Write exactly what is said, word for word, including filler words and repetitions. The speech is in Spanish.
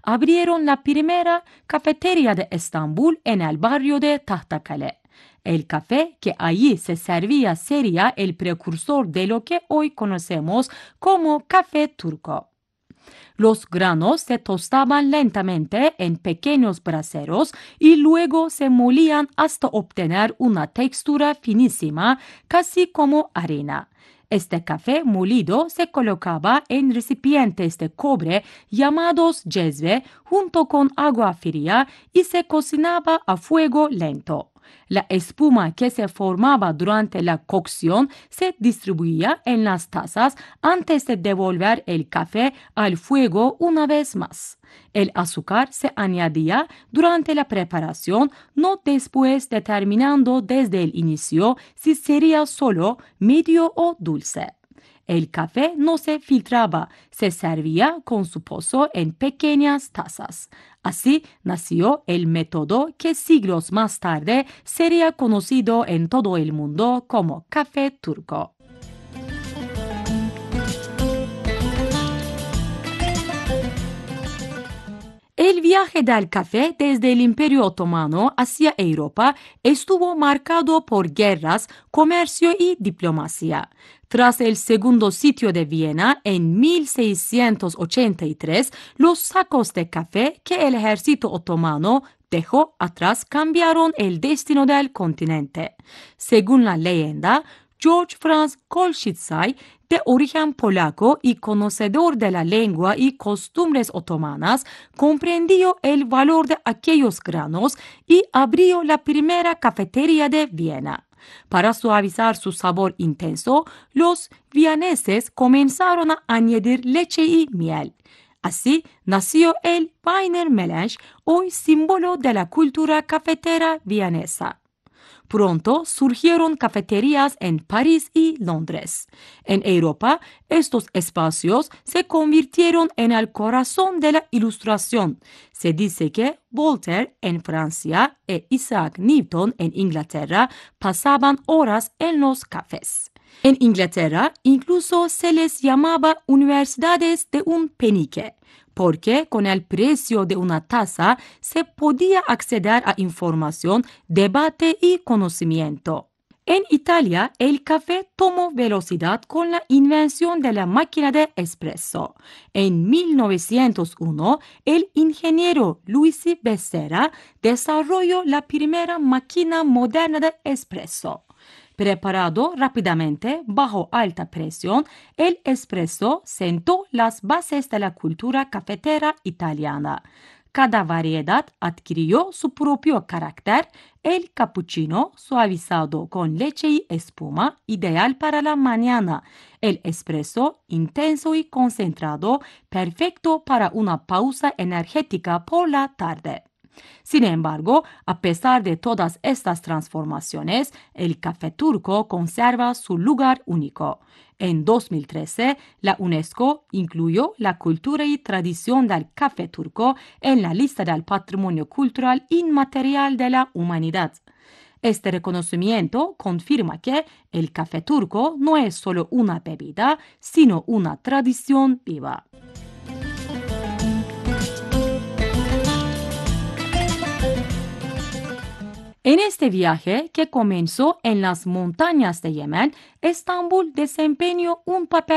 abrieron la primera cafetería de Estambul en el barrio de Tahtakale. El café que allí se servía sería el precursor de lo que hoy conocemos como café turco. Los granos se tostaban lentamente en pequeños braseros y luego se molían hasta obtener una textura finísima, casi como harina. Este café molido se colocaba en recipientes de cobre llamados cezve junto con agua fría y se cocinaba a fuego lento. La espuma que se formaba durante la cocción se distribuía en las tazas antes de devolver el café al fuego una vez más. El azúcar se añadía durante la preparación, no después, determinando desde el inicio si sería solo, medio o dulce. El café no se filtraba, se servía con su pozo en pequeñas tazas. Así nació el método que siglos más tarde sería conocido en todo el mundo como café turco. El viaje del café desde el Imperio Otomano hacia Europa estuvo marcado por guerras, comercio y diplomacia. Tras el segundo sitio de Viena en mil seiscientos ochenta y tres, los sacos de café que el ejército otomano dejó atrás cambiaron el destino del continente. Según la leyenda, George Franz Kolchitsay, de origen polaco y conocedor de la lengua y costumbres otomanas, comprendió el valor de aquellos granos y abrió la primera cafetería de Viena. Para suavizar su sabor intenso, los vieneses comenzaron a añadir leche y miel. Así nació el Weinermelange, hoy símbolo de la cultura cafetera vienesa. Pronto surgieron cafeterías en París y Londres. En Europa, estos espacios se convirtieron en el corazón de la Ilustración. Se dice que Voltaire en Francia e Isaac Newton en Inglaterra pasaban horas en los cafés. En Inglaterra incluso se les llamaba universidades de un penique, porque con el precio de una taza se podía acceder a información, debate y conocimiento. En Italia, el café tomó velocidad con la invención de la máquina de espresso. En mil novecientos uno, el ingeniero Luigi Becerra desarrolló la primera máquina moderna de espresso. Preparado rápidamente bajo alta presión, el espresso sentó las bases de la cultura cafetera italiana. Cada variedad adquirió su propio carácter. El cappuccino, suavizado con leche y espuma, ideal para la mañana. El espresso, intenso y concentrado, perfecto para una pausa energética por la tarde. Sin embargo, a pesar de todas estas transformaciones, el café turco conserva su lugar único. En dos mil trece, la UNESCO incluyó la cultura y tradición del café turco en la lista del Patrimonio Cultural Inmaterial de la Humanidad. Este reconocimiento confirma que el café turco no es solo una bebida, sino una tradición viva. En este viaje, que comenzó en las montañas de Yemen, Estambul desempeñó un papel